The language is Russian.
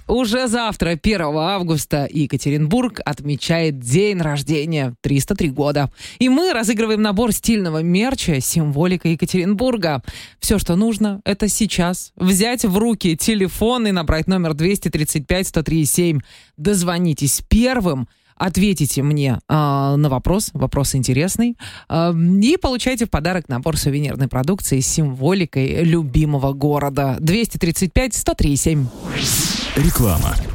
Уже завтра, 1 августа, Екатеринбург отмечает день рождения, 303 года. И мы разыгрываем набор стильного мерча «Символика Екатеринбурга». Все, что нужно, это сейчас взять в руки телефон и набрать номер 235-103-7. Дозвонитесь первым, ответите мне на вопрос интересный, и получайте в подарок набор сувенирной продукции с символикой любимого города. 235-103-7. Реклама.